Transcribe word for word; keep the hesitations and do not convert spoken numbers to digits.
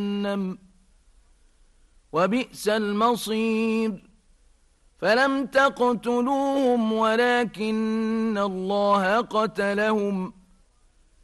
جهنم وبئس المصير فلم تقتلوهم ولكن الله قتلهم